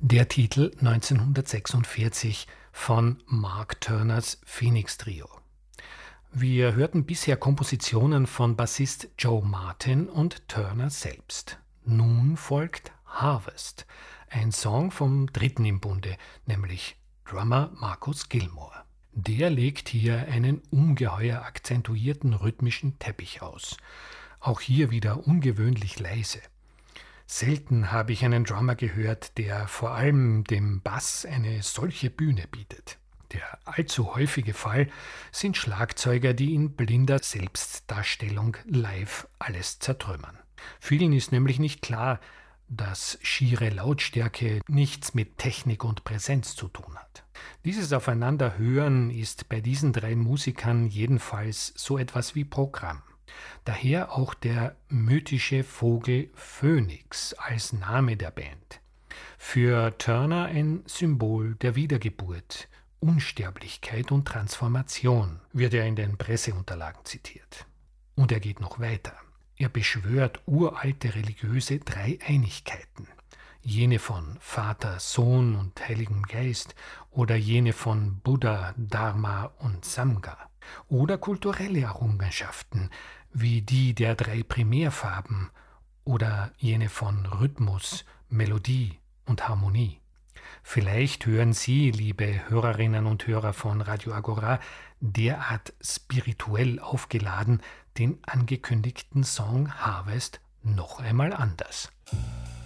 Der Titel 1946 von Mark Turners Phoenix Trio. Wir hörten bisher Kompositionen von Bassist Joe Martin und Turner selbst. Nun folgt Harvest, ein Song vom dritten im Bunde, nämlich Drummer Marcus Gilmore. Der legt hier einen ungeheuer akzentuierten rhythmischen Teppich aus. Auch hier wieder ungewöhnlich leise. Selten habe ich einen Drummer gehört, der vor allem dem Bass eine solche Bühne bietet. Der allzu häufige Fall sind Schlagzeuger, die in blinder Selbstdarstellung live alles zertrümmern. Vielen ist nämlich nicht klar, dass schiere Lautstärke nichts mit Technik und Präsenz zu tun hat. Dieses Aufeinanderhören ist bei diesen drei Musikern jedenfalls so etwas wie Programm. Daher auch der mythische Vogel Phönix als Name der Band. Für Turner ein Symbol der Wiedergeburt, Unsterblichkeit und Transformation, wird er in den Presseunterlagen zitiert. Und er geht noch weiter. Er beschwört uralte religiöse Dreieinigkeiten. Jene von Vater, Sohn und Heiligem Geist oder jene von Buddha, Dharma und Sangha. Oder kulturelle Errungenschaften wie die der drei Primärfarben oder jene von Rhythmus, Melodie und Harmonie. Vielleicht hören Sie, liebe Hörerinnen und Hörer von Radio Agora, derart spirituell aufgeladen den angekündigten Song Harvest noch einmal anders.